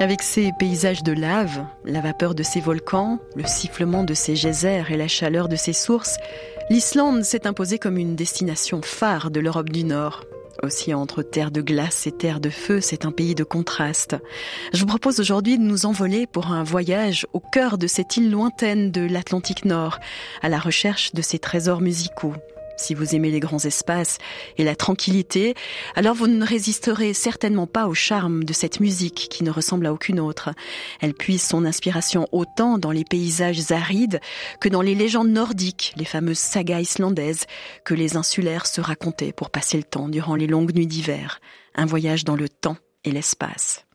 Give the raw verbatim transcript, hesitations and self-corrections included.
Avec ses paysages de lave, la vapeur de ses volcans, le sifflement de ses geysers et la chaleur de ses sources, l'Islande s'est imposée comme une destination phare de l'Europe du Nord. Aussi, entre terre de glace et terre de feu, c'est un pays de contraste. Je vous propose aujourd'hui de nous envoler pour un voyage au cœur de cette île lointaine de l'Atlantique Nord, à la recherche de ses trésors musicaux. Si vous aimez les grands espaces et la tranquillité, alors vous ne résisterez certainement pas au charme de cette musique qui ne ressemble à aucune autre. Elle puise son inspiration autant dans les paysages arides que dans les légendes nordiques, les fameuses sagas islandaises que les insulaires se racontaient pour passer le temps durant les longues nuits d'hiver. Un voyage dans le temps et l'espace.